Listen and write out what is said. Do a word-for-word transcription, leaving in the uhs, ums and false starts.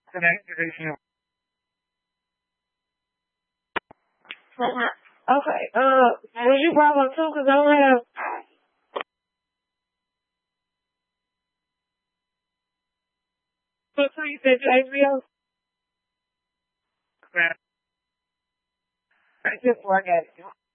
the next division. Okay, uh, was your problem too? Because I don't have. So you said your H B O? Okay. I just work at it.